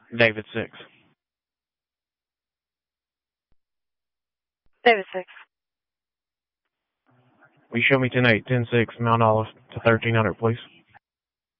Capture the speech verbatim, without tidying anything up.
David six. David six. Will you show me ten eight, ten six, Mount Olive to thirteen hundred, please?